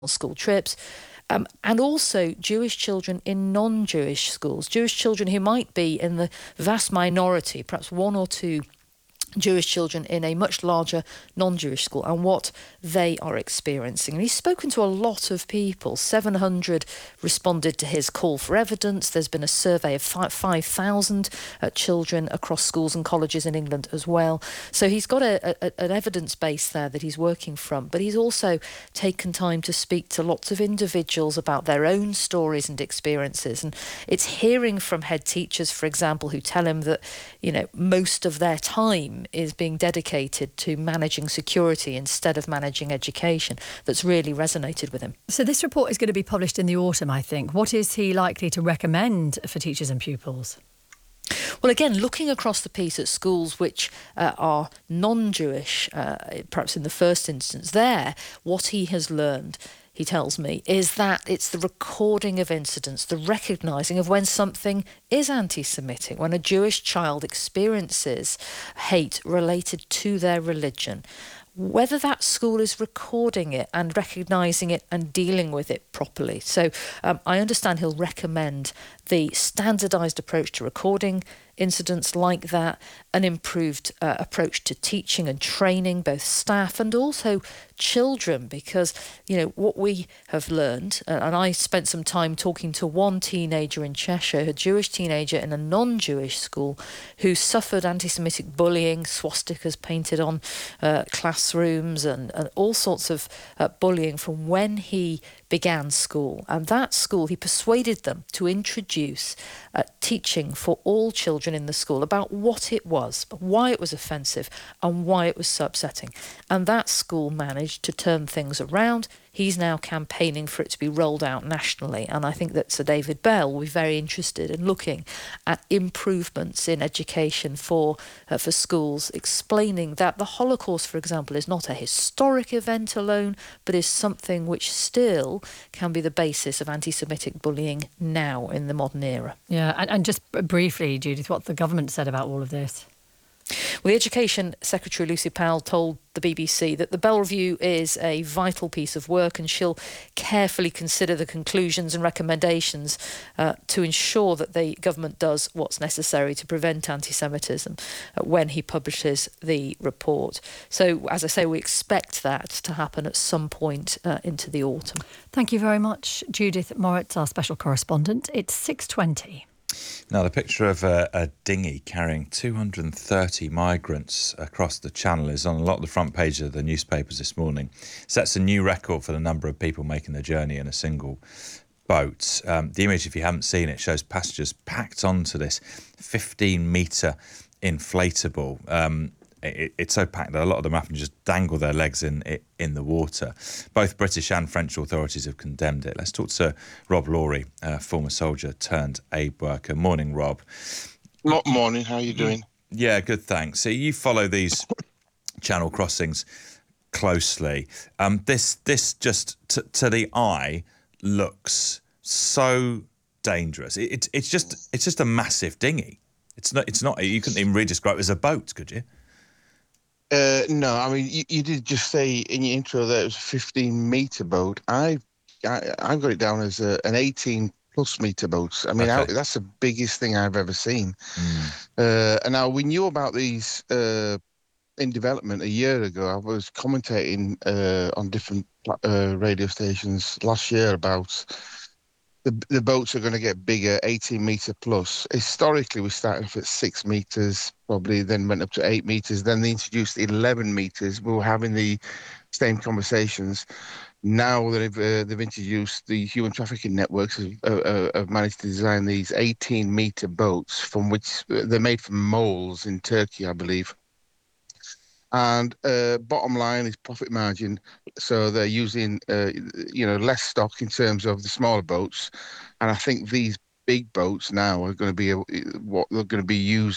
school trips. And also Jewish children in non-Jewish schools, Jewish children who might be in the vast minority, perhaps one or two Jewish children in a much larger non-Jewish school, and what they are experiencing. And he's spoken to a lot of people. 700 responded to his call for evidence. There's been a survey of 5,000 children across schools and colleges in England as well. So he's got an evidence base there that he's working from, but he's also taken time to speak to lots of individuals about their own stories and experiences. And it's hearing from head teachers, for example, who tell him that, most of their time is being dedicated to managing security instead of managing education, that's really resonated with him. So this report is going to be published in the autumn, I think. What is he likely to recommend for teachers and pupils? Well, again, looking across the piece at schools which are non-Jewish, perhaps in the first instance there, what he has learned, he tells me, is that it's the recording of incidents, the recognising of when something is anti-Semitic, when a Jewish child experiences hate related to their religion, whether that school is recording it and recognising it and dealing with it properly. So I understand he'll recommend the standardised approach to recording incidents like that, an improved approach to teaching and training both staff and also children, because what we have learned, and I spent some time talking to one teenager in Cheshire, a Jewish teenager in a non-Jewish school, who suffered anti-Semitic bullying, swastikas painted on classrooms and all sorts of bullying from when he began school. And that school, he persuaded them to introduce teaching for all children in the school about what it was, why it was offensive and why it was so upsetting. And that school managed to turn things around. He's now campaigning for it to be rolled out nationally, and I think that Sir David Bell will be very interested in looking at improvements in education for schools, explaining that the Holocaust, for example, is not a historic event alone, but is something which still can be the basis of anti-Semitic bullying now in the modern era. Yeah, and just briefly, Judith, what the government said about all of this. Well, the Education Secretary Lucy Powell told the BBC that the Bell Review is a vital piece of work, and she'll carefully consider the conclusions and recommendations to ensure that the government does what's necessary to prevent anti-Semitism when he publishes the report. So, as I say, we expect that to happen at some point into the autumn. Thank you very much, Judith Moritz, our special correspondent. It's 6:20. Now, the picture of a dinghy carrying 230 migrants across the channel is on a lot of the front page of the newspapers this morning. Sets a new record for the number of people making the journey in a single boat. The image, if you haven't seen it, shows passengers packed onto this 15-metre inflatable. It's so packed that a lot of them have to just dangle their legs in the water. Both British and French authorities have condemned it. Let's talk to Rob Lawrie, former soldier turned aid worker. Morning, Rob. Morning, how are you doing? Yeah, good, thanks. So you follow these channel crossings closely. This just to the eye looks so dangerous. It's just a massive dinghy. It's not. You couldn't even really describe it as a boat, could you? No, I mean, you did just say in your intro that it was a 15-metre boat. I've got it down as an 18-plus metre boat. I mean, Okay. that's the biggest thing I've ever seen. And now we knew about these in development a year ago. I was commentating on different radio stations last year about the boats are going to get bigger, 18-metre plus. Historically, we started off at 6 metres, probably then went up to 8 metres. Then they introduced 11 metres. We were having the same conversations. Now that they've introduced the human trafficking networks, have managed to design these 18-metre boats, from which they're made from moles in Turkey, I believe. And bottom line is profit margin. So they're using, less stock in terms of the smaller boats. And I think these big boats now are going to be what they're going to be used